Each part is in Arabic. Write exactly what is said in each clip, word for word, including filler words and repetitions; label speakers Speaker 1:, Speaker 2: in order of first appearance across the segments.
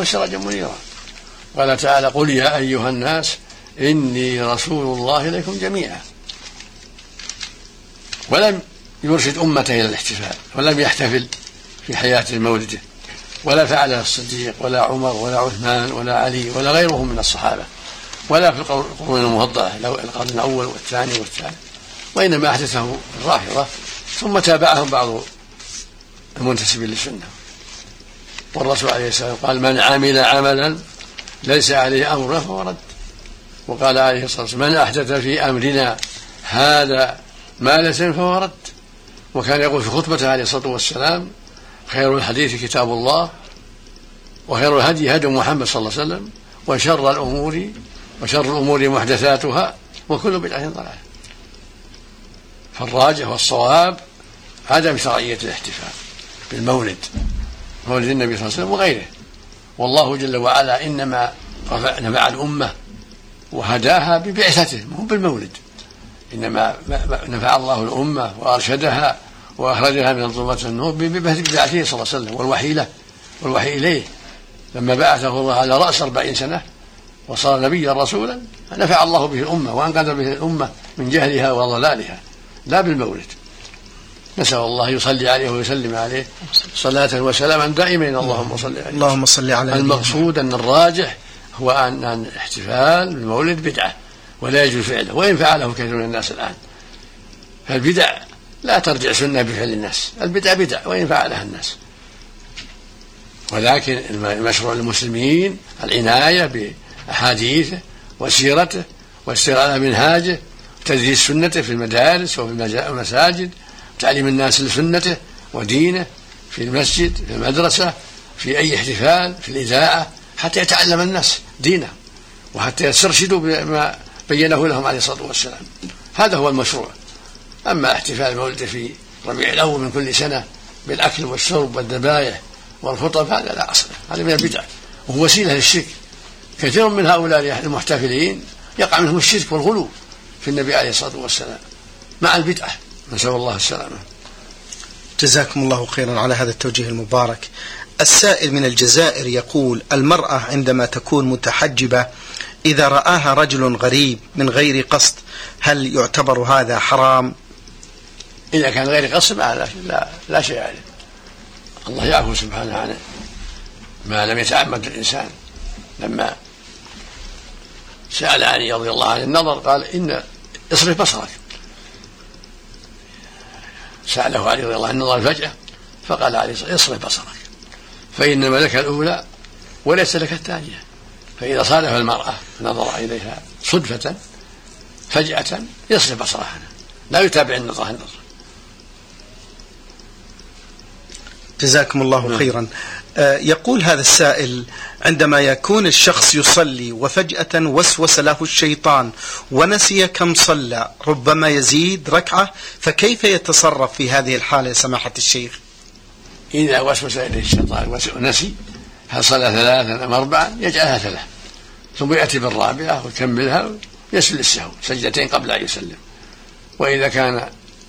Speaker 1: وسراجا منيرا. قال تعالى: قل يا أيها الناس إني رسول الله إليكم جميعا. ولم يرشد أمته إلى الاحتفال، ولم يحتفل في حياة مولده، ولا فعله الصديق ولا عمر ولا عثمان ولا علي ولا غيرهم من الصحابة، ولا في القرون المفضلة القرن الأول والثاني والثالث، وإنما أحدثه الرافضة ثم تابعهم بعض المنتسبين للسنة. والرسول عليه السلام قال: من عمل عملا ليس عليه أمرنا فهو رد. وقال عليه الصلاة والسلام: من أحدث في أمرنا هذا ما ليس منه فهو رد. وكان يقول في خطبته عليه الصلاة والسلام: خير الحديث كتاب الله، وخير الهدي هدي محمد صلى الله عليه وسلم، وشر الأمور وشر الأمور محدثاتها، وكل بدعة ضلالة. فالراجح والصواب عدم شرعية الاحتفال بالمولد، مولد النبي صلى الله عليه وسلم وغيره. والله جل وعلا إنما نفع الأمة وهداها ببعثته، مو بالمولد. إنما نفع الله الأمة وأرشدها وأخرجها من ظلمات النور ببعثته صلى الله عليه وسلم والوحي له والوحي إليه. لما بعثه الله على رأس أربعين سنة وصار نبيا رسولا نفع الله به الأمة وأنقذ به الأمة من جهلها وضلالها، لا بالمولد. نسأل الله يصلي عليه ويسلم عليه صلاة وسلاما دائمين. اللهم صل عليه.
Speaker 2: اللهم صل على.
Speaker 1: المقصود أن الراجح هو أن الاحتفال بالمولد بدعة ولا يجوز فعله، وإن فعله كثير من الناس الآن. فالبدع لا ترجع سنة بفعل الناس، البدع بدع وإن فعلها الناس. ولكن المشروع للمسلمين العناية بأحاديثه وسيرته واستغلال منهاجه وتدريس سنته في المدارس وفي المساجد، تعليم الناس لسنته ودينه في المسجد في المدرسة في أي احتفال في الإذاعة، حتى يتعلم الناس دينه وحتى يسترشدوا بما بينه لهم عليه الصلاة والسلام. هذا هو المشروع. أما احتفال المولد في ربيع الأول من كل سنة بالأكل والشرب والذبائح والخطب هذا لا أصل، هذا من البدع وهو وسيلة للشرك. كثير من هؤلاء المحتفلين يقع منهم الشرك والغلو في النبي عليه الصلاة والسلام مع البدعة، نسأل الله السلامة.
Speaker 2: جزاكم الله خيرا على هذا التوجيه المبارك. السائل من الجزائر يقول: المرأة عندما تكون متحجبة إذا رآها رجل غريب من غير قصد هل يعتبر هذا حرام؟
Speaker 1: إذا كان غير قصد لا, لا, لا شيء عليه، الله يعفو سبحانه عنه ما لم يتعمد الإنسان. لما سأل علي رضي الله عنه النظر قال: إن اصرف بصرك. سأله علي رضي الله عنه النظر فجأة فقال علي: اصرف بصرك فإنما لك الأولى وليس لك الثانية. فإذا صادف المرأة نظر إليها صدفة فجأة يصرف بصرها، لا يتابع النظر النظر.
Speaker 2: جزاكم الله خيرا. آه يقول هذا السائل: عندما يكون الشخص يصلي وفجأة وسوس له الشيطان ونسي كم صلى ربما يزيد ركعة، فكيف يتصرف في هذه الحالة يا سماحة الشيخ؟
Speaker 1: إذا وسوس إليه الشيطان ونسي هل صلى ثلاثا أم أربعا يجعلها ثلاث، ثم يأتي بالرابعة ويكملها ويسجد السهو سجدتين قبل أن يسلم. وإذا كان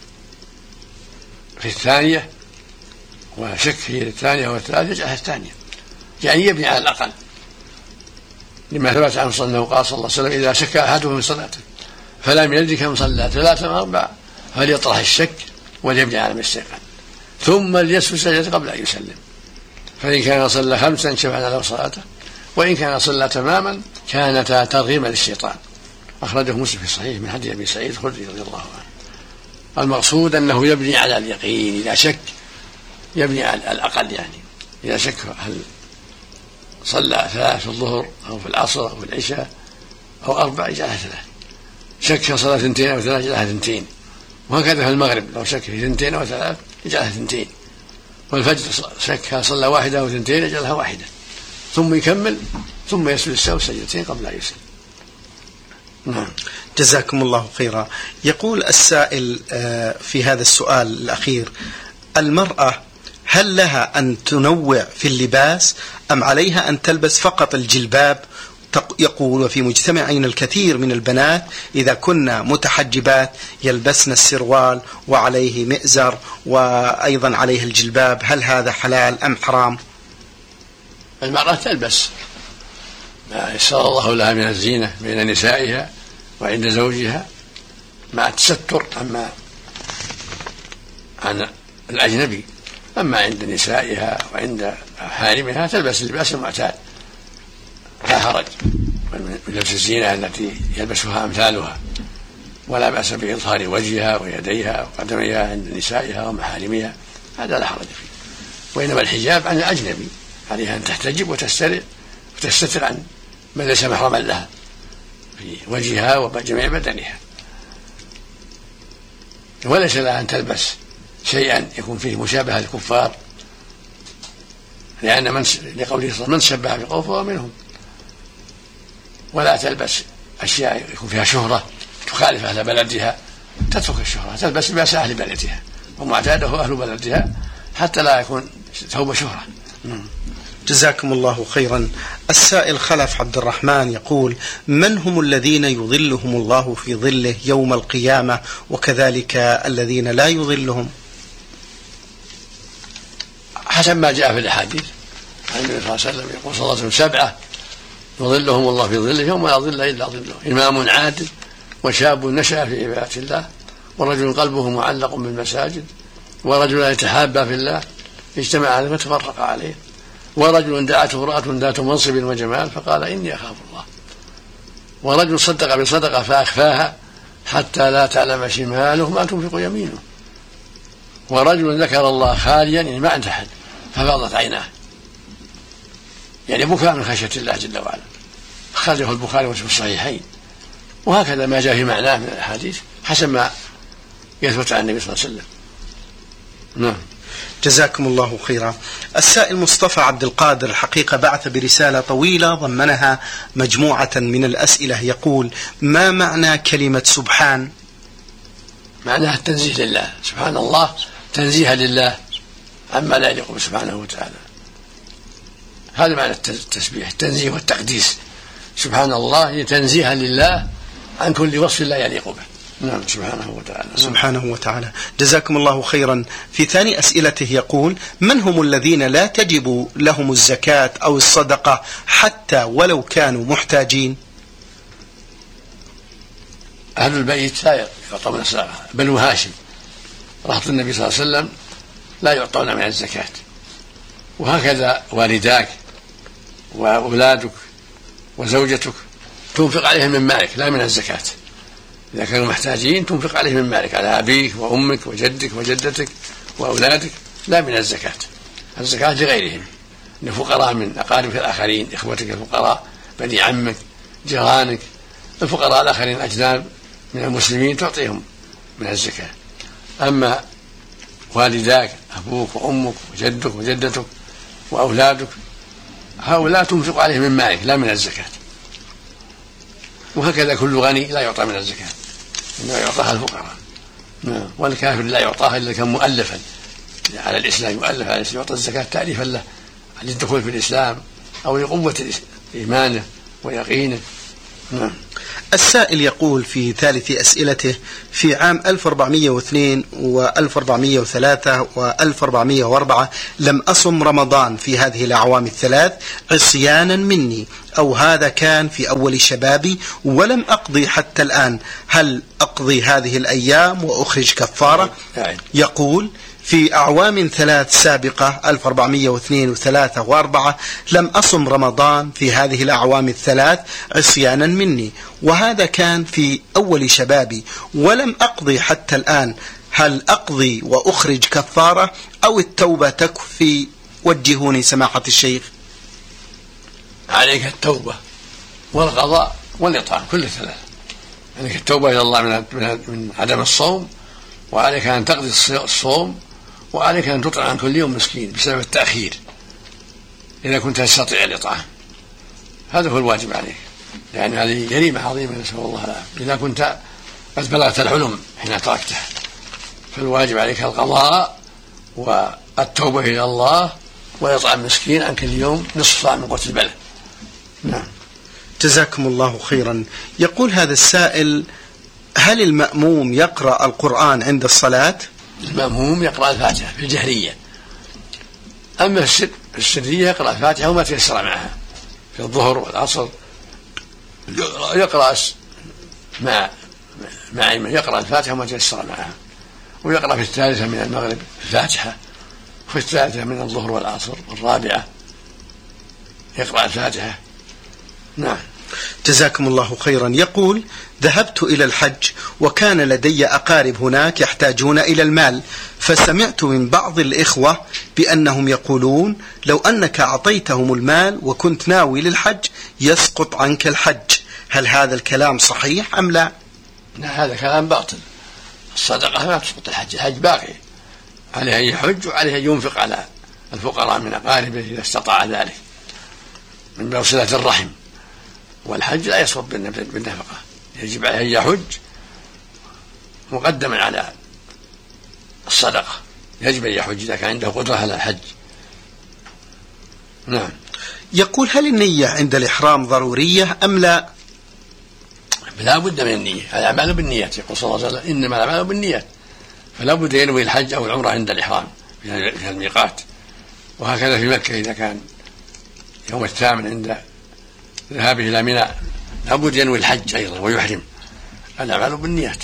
Speaker 1: في الثانية وشك في الثانية والثالثة يجعلها الثانية، يعني يبني على الأقل، لما ثبت عن صلى الله قال صلى الله عليه وسلم: إذا شك أحدهم من صلاته فلم يدرك كم صلى ثلاثة أو أربعة فليطرح الشك وليبني على ما استيقن، ثم ليسجد سجدة قبل أن يسلم. فإن كان صلى خمسا شفعنا له صلاته، وإن كان صلى تماما كانتا ترغيما للشيطان. أخرجه مسلم في الصحيح من حديث أبي سعيد الخدري رضي الله عنه. المقصود أنه يبني على اليقين، إذا شك يبني على الأقل، يعني إذا شك هل صلى ثلاث في الظهر أو في العصر أو في العشاء أو أربع يجعلها ثلاث، شك صلى ثنتين أو ثلاث يجعلها ثنتين، وهكذا في المغرب لو شك في ثنتين أو ثلاث يجعلها ثنتين، والفجر شك صلى واحدة أو ثنتين يجعلها واحدة، ثم يكمل ثم يسجد السهو سجدتين قبل أن يسلم. نعم.
Speaker 2: جزاكم الله خيرا. يقول السائل في هذا السؤال الأخير: المرأة هل لها أن تنوع في اللباس أم عليها أن تلبس فقط الجلباب؟ يقول: وفي مجتمعين الكثير من البنات إذا كنا متحجبات يلبسن السروال وعليه مئزر وأيضا عليه الجلباب، هل هذا حلال أم حرام؟
Speaker 1: المرأة تلبس ما يسر الله لها من الزينة بين نسائها وعند زوجها مع التستر أما عن الأجنبي، أما عند نسائها وعند حارمها تلبس اللباس المعتاد لا حرج من لبس الزينة التي يلبسها أمثالها، ولا بأس بإظهار وجهها ويديها وقدميها عند نسائها ومحارمها، هذا لا حرج فيه. وإنما الحجاب عن الأجنبي عليها أن تحتجب وتستر وتستتر عن من ليس محرما لها في وجهها وجميع بدنها، وليس لها أن تلبس شيئا يكون فيه مشابهة للكفار، لأن من لقوله صلى من شبه بقوم فهو منهم. ولا تلبس أشياء يكون فيها شهرة تخالف أهل بلدها، تترك الشهرة، تلبس لباس أهل بلدها ومعتاده أهل بلدها حتى لا يكون ثوب شهرة.
Speaker 2: جزاكم الله خيرا. السائل خلف عبد الرحمن يقول: من هم الذين يظلهم الله في ظله يوم القيامة وكذلك الذين لا يظلهم؟
Speaker 1: حسب ما جاء في الأحاديث عن النبي صلى الله عليه وسلم يقول صلى الله عليه وسلم: سبعة يظلهم الله في ظله يوم لا ظل إلا ظله: إمام عادل، وشاب نشأ في عبادة الله، ورجل قلبه معلق بالمساجد، ورجل يتحابى في الله اجتمع عليه فتفرق عليه، ورجل دعته امرأة ذات منصب وجمال فقال إني أخاف الله، ورجل صدق بصدقة فأخفاها حتى لا تعلم شماله ما تنفق يمينه، ورجل ذكر الله خاليا يعني ما عند أحد ففاضت عيناه، يعني بكاء من خشية الله جل وعلا. خرجه البخاري في الصحيحين. وهكذا ما جاء في معناه من الأحاديث حسب ما يثبت عن النبي صلى الله عليه وسلم. نعم.
Speaker 2: جزاكم الله خيرا. السائل مصطفى عبد القادر الحقيقة بعث برسالة طويلة ضمنها مجموعة من الأسئلة، يقول: ما معنى كلمة سبحان؟
Speaker 1: معناها التنزيه لله، سبحان الله تنزيها لله عما لا يليق سبحانه وتعالى، هذا معنى التسبيح، التنزيه والتقديس. سبحان الله تنزيها لله عن كل وصف لا يليق به. نعم سبحانه وتعالى.
Speaker 2: سبحانه وتعالى. جزاكم الله خيرا. في ثاني أسئلته يقول: من هم الذين لا تجب لهم الزكاة أو الصدقة حتى ولو كانوا محتاجين؟
Speaker 1: أهل البيت لا يعطون الصدقة، بنو هاشم رهط النبي صلى الله عليه وسلم لا يعطون من الزكاة، وهكذا والداك وأولادك وزوجتك تنفق عليهم من مالك لا من الزكاة. إذا كانوا محتاجين تنفق عليهم من مالك على أبيك وأمك وجدك وجدتك وأولادك لا من الزكاة. الزكاة لغيرهم، الفقراء من أقاربك الآخرين، إخوتك الفقراء، بني عمك، جيرانك، الفقراء الآخرين الأجناب من المسلمين تعطيهم من الزكاة. أما والداك أبوك وأمك وجدك وجدتك وأولادك هؤلاء تنفق عليهم من مالك لا من الزكاة. وهكذا كل غني لا يعطى من الزكاة، إنما يعطاها الفقراء. نعم. والكافر لا يعطاها إلا كان مؤلفا على الإسلام، يؤلف على الإسلام يعطى الزكاة تأليفا له للدخول في الإسلام أو لقوة إيمانه ويقينه. نعم.
Speaker 2: السائل يقول في ثالث أسئلته: في عام ألف وأربعمائة واثنين وألف وأربعمائة وثلاثة وألف وأربعمائة وأربعة لم أصم رمضان في هذه الأعوام الثلاث عصيانا مني، أو هذا كان في أول شبابي ولم أقضي حتى الآن، هل أقضي هذه الأيام وأخرج كفارة؟ يقول: في أعوام ثلاث سابقة ألف وأربعمائة واثنين وثلاثة وأربعة لم أصم رمضان في هذه الأعوام الثلاث عصيانا مني، وهذا كان في أول شبابي ولم أقضي حتى الآن، هل أقضي وأخرج كفارة أو التوبة تكفي؟ وجهوني سماحة الشيخ.
Speaker 1: عليك التوبة والقضاء والإطعام كل ثلاث. عليك التوبة إلى الله من من عدم الصوم، وعليك أن تقضي الصوم، وعليك أن تطعم عن كل يوم مسكين بسبب التأخير إذا كنت تستطيع الإطعام. هذا هو الواجب عليك، لأن هذه جريمة عظيمة نسأل الله العافية. إذا كنت قد بلغت الحلم حين تركته فالواجب عليك القضاء والتوبة إلى الله وإطعام مسكين عن كل يوم نصف صاع من قوت البلد. نعم.
Speaker 2: جزاكم الله خيرا. يقول هذا السائل: هل المأموم يقرأ القرآن عند الصلاة؟
Speaker 1: المأموم يقرأ الفاتحة في الجهرية، أما السر السرية يقرأ الفاتحة وما تيسر معها في الظهر والعصر، يقرأ مع مع يقرأ الفاتحة وما تيسر معها، ويقرأ في الثالثة من المغرب الفاتحة، وفي الثالثة من الظهر والعصر والرابعة يقرأ الفاتحة. نعم.
Speaker 2: جزاكم الله خيرا. يقول: ذهبت إلى الحج وكان لدي أقارب هناك يحتاجون إلى المال، فسمعت من بعض الإخوة بأنهم يقولون لو أنك أعطيتهم المال وكنت ناوي للحج يسقط عنك الحج، هل هذا الكلام صحيح أم لا؟
Speaker 1: لا، هذا كلام باطل. الصدقة لا تسقط الحج، الحج باقي عليه أن يحج وعليه أن ينفق على الفقراء من أقاربه إذا استطاع ذلك من باب صلة الرحم، والحج لا يسقط بالنفقة، يجب عليه أن يحج مقدما على الصدقة، يجب أن يحج إذا كان عنده قدرة على الحج. نعم.
Speaker 2: يقول: هل النية عند الإحرام ضرورية أم لا؟
Speaker 1: لا بد من النية، الأعمال بالنيات، يقول صلى الله عليه وسلم: إنما الأعمال بالنيات، فلا بد ينوي الحج أو العمرة عند الإحرام في الميقات. وهكذا في مكة إذا كان يوم الثامن عند ذهابه إلى منى لا بد ينوي الحج أيضا ويحرم، الأعمال بالنيات.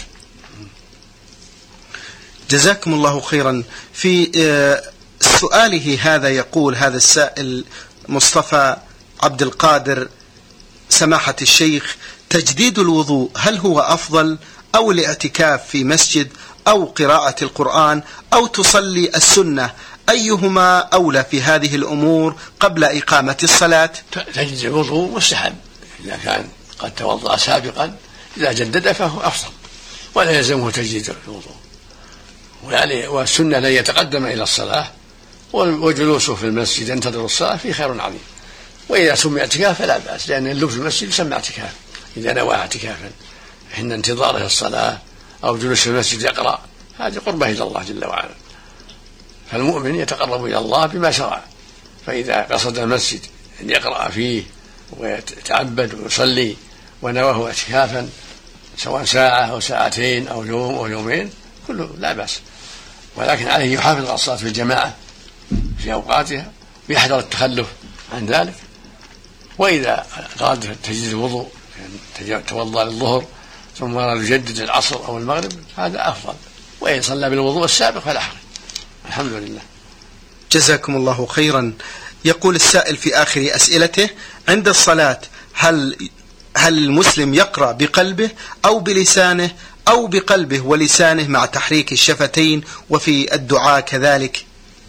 Speaker 2: جزاكم الله خيرا. في سؤاله هذا يقول هذا السائل مصطفى عبد القادر: سماحة الشيخ، تجديد الوضوء هل هو أفضل أو الاعتكاف في مسجد أو قراءة القرآن أو تصلي السنة، أيهما أولى في هذه الأمور قبل إقامة الصلاة؟
Speaker 1: تجديد الوضوء مستحب إذا كان قد توضأ سابقا، إذا جدد فهو أفضل ولا يلزمه تجديد الوضوء، والسنة لن يتقدم إلى الصلاة، وجلوسه في المسجد ينتظر الصلاة في خير عظيم. وإذا سمي اعتكاف فلا بأس، لأن اللبس في المسجد يسمى اعتكاف إذا نوى اعتكافا حين انتظاره الصلاة أو جلوس في المسجد يقرأ، هذه قربة إلى الله جل وعلا. فالمؤمن يتقرب إلى الله بما شرع، فإذا قصد المسجد أن يقرأ فيه ويتعبد ويصلي ونواه اعتكافا سواء ساعة أو ساعتين أو يوم أو يومين كله لا بأس، ولكن عليه يحافظ على الصلاة في الجماعة في أوقاتها ويحذر التخلف عن ذلك. وإذا أراد تجديد الوضوء يعني توضأ للظهر ثم أراد يجدد العصر أو المغرب هذا أفضل، وإن صلى بالوضوء السابق فلا حرج. الحمد لله.
Speaker 2: جزاكم الله خيرا. يقول السائل في آخر أسئلته: عند الصلاة هل هل المسلم يقرأ بقلبه أو بلسانه أو بقلبه ولسانه مع تحريك الشفتين وفي الدعاء كذلك؟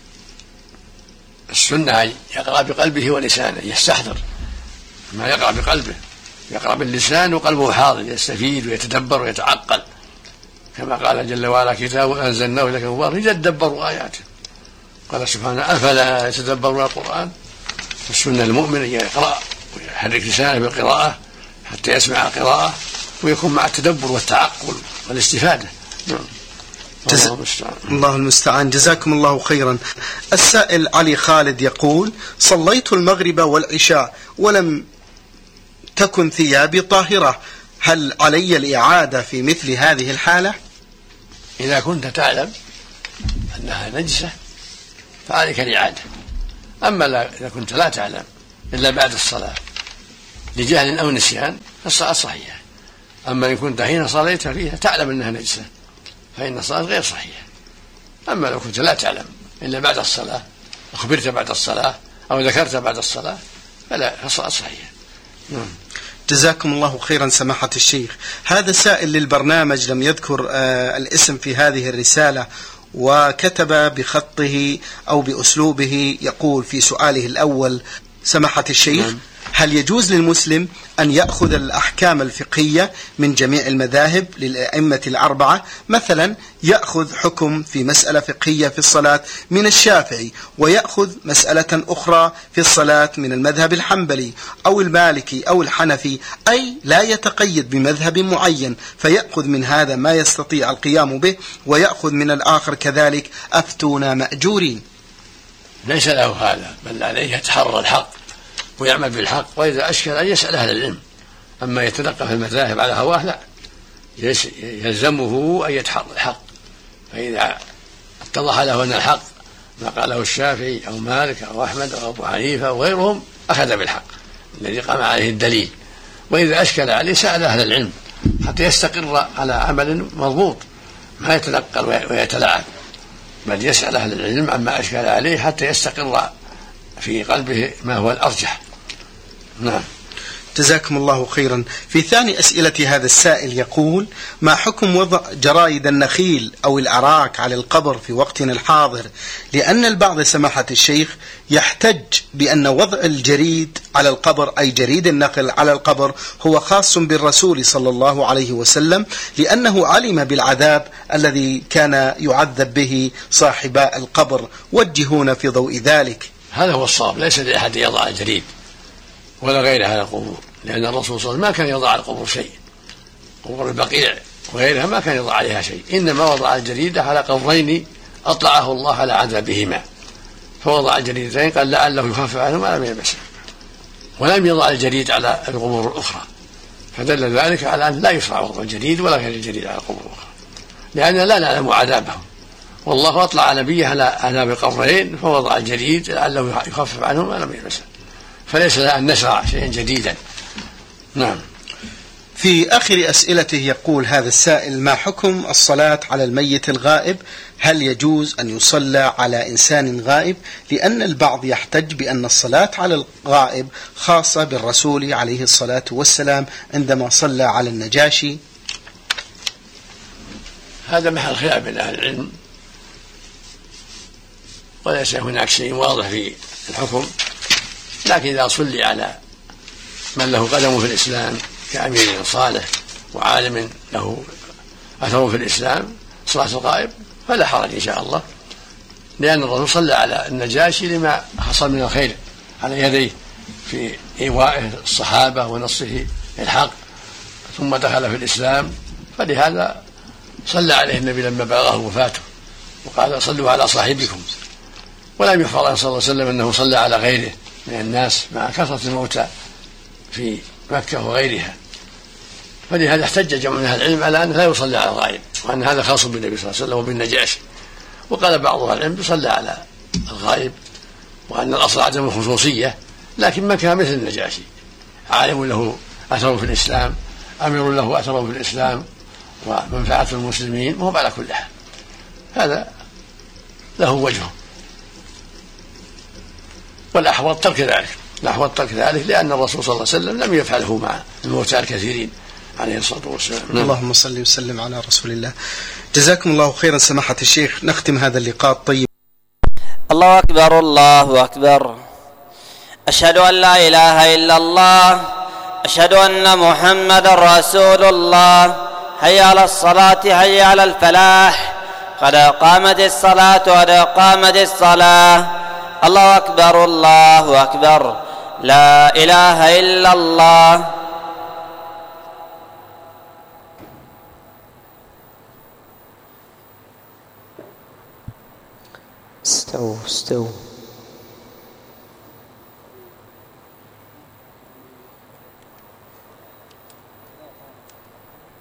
Speaker 1: السنة يقرأ بقلبه ولسانه، يستحضر ما يقرأ بقلبه، يقرأ باللسان وقلبه حاضر يستفيد ويتدبر ويتعقل، كما قال جل وعلا: كتاب أنزلناه إليك مبارك ليدبروا آياته. قال سبحانه: أفلا يتدبرون القرآن؟ السنة المؤمن يقرأ ويحرك لسانه بالقراءة حتى يسمع القراءة ويكون مع التدبر والتعقل والاستفادة.
Speaker 2: جز... الله المستعان. جزاكم الله خيرا. السائل علي خالد يقول: صليت المغرب والعشاء ولم تكن ثيابي طاهرة، هل علي الإعادة في مثل هذه الحالة؟
Speaker 1: إذا كنت تعلم أنها نجسة فعليك الإعادة، أما إذا كنت لا تعلم إلا بعد الصلاة لجهل أو نسيان فالصلاة صحيحة. أما إن كنت حين صليت فيها تعلم أنها نجسة فإن الصلاة غير صحيحة. أما لو كنت لا تعلم إلا بعد الصلاة، أخبرت بعد الصلاة أو ذكرت بعد الصلاة فلا، فالصلاة صحيحة. نعم.
Speaker 2: جزاكم الله خيرا سماحة الشيخ. هذا سائل للبرنامج لم يذكر آه الاسم في هذه الرسالة، وكتب بخطه أو بأسلوبه، يقول في سؤاله الأول: سماحة الشيخ، نعم. هل يجوز للمسلم أن يأخذ الأحكام الفقهية من جميع المذاهب للأئمة الأربعة؟ مثلا يأخذ حكم في مسألة فقهية في الصلاة من الشافعي، ويأخذ مسألة أخرى في الصلاة من المذهب الحنبلي أو المالكي أو الحنفي، أي لا يتقيد بمذهب معين، فيأخذ من هذا ما يستطيع القيام به ويأخذ من الآخر كذلك، أفتونا مأجورين.
Speaker 1: ليس له هذا، بل عليه يتحرى الحق ويعمل بالحق، وإذا أشكل أن يسأل أهل العلم. أما يتلقى في المذاهب على هواه لا، يلزمه أن يتحرى الحق، فإذا اتضح له أن الحق ما قاله الشافعي أو مالك أو أحمد أو أبو حنيفة وغيرهم أخذ بالحق الذي قام عليه الدليل، وإذا أشكل عليه سأل أهل العلم حتى يستقر على عمل مضبوط ما يتنقل ويتلاعب، بل يسأل أهل العلم عما أشكل عليه حتى يستقر في قلبه ما هو الأرجح. نعم.
Speaker 2: جزاكم الله خيرا. في ثاني أسئلة هذا السائل يقول: ما حكم وضع جرائد النخيل أو الأراك على القبر في وقتنا الحاضر؟ لأن البعض سماحة الشيخ يحتج بأن وضع الجريد على القبر أي جريد النخل على القبر هو خاص بالرسول صلى الله عليه وسلم، لأنه علم بالعذاب الذي كان يعذب به صاحب القبر. وجهونا في ضوء ذلك.
Speaker 1: هذا هو الصواب، ليس لأحد يضع الجريد ولا غيرها على القبور، لأن الرسول صلى الله عليه وسلم ما كان يضع على القبور شيء، قبور البقيع وغيرها ما كان يضع عليها شيء، إنما وضع الجريدة على قبرين أطلعه الله على عذابهما، فوضع الجريدتين قال لعله يخفف عنهم ما لم يلبسه، ولم يضع الجريد على القبور الأخرى، فدل ذلك على أن لا يشرع وضع الجريد ولا غير الجريد على القبور الأخرى، لأننا لا نعلم عذابهم، والله أطلع نبيه على عذاب القبرين فوضع الجريد لعله يخفف عنهم ما لم يلبسه، فليس لنا أن نشرع شيئا جديدا. نعم.
Speaker 2: في آخر أسئلته يقول هذا السائل: ما حكم الصلاة على الميت الغائب؟ هل يجوز أن يصلى على إنسان غائب؟ لأن البعض يحتج بأن الصلاة على الغائب خاصة بالرسول عليه الصلاة والسلام عندما صلى على النجاشي.
Speaker 1: هذا محل خلاف بين أهل العلم، وليس هناك شيء واضح في الحكم، لكن إذا صلي على من له قدم في الإسلام كأمير صالح وعالم له أثر في الإسلام صلاة الغائب فلا حرج إن شاء الله، لأن الرسول صلى على النجاشي لما حصل من الخير على يديه في إيوائه الصحابة ونصره الحق، ثم دخل في الإسلام، فلهذا صلى عليه النبي لما بلغه وفاته وقال صلوا على صاحبكم. ولم يحفظ عن صلى الله عليه وسلم أنه صلى على غيره من الناس مع كثرة الموتى في مكة وغيرها، فلهذا احتج جمع من أهل العلم على أنه لا يصلى على الغائب، وأن هذا خاص بالنبي صلى الله عليه وسلم وبالنجاشي. وقال بعض أهل العلم يصلى على الغائب، وأن الأصل عدم الخصوصية، لكن من كان مثل النجاشي عالم له أثر في الإسلام، أمير له أثر في الإسلام ومنفعة المسلمين، وهم على كل حال هذا له وجهه، والأحوط ترك ذلك، الأحوط ترك ذلك لأن الرسول صلى الله عليه وسلم لم يفعله مع الموتى الكثيرين عليه الصلاة والسلام.
Speaker 2: اللهم صل وسلم على رسول الله. جزاكم الله خيرا سماحة الشيخ. نختم هذا اللقاء الطيب.
Speaker 3: الله أكبر الله أكبر، أشهد أن لا إله إلا الله، أشهد أن محمد رسول الله، حي على الصلاة حي على الفلاح، قد قامت الصلاة قد قامت الصلاة، الله أكبر الله أكبر، لا إله إلا الله. استووا استووا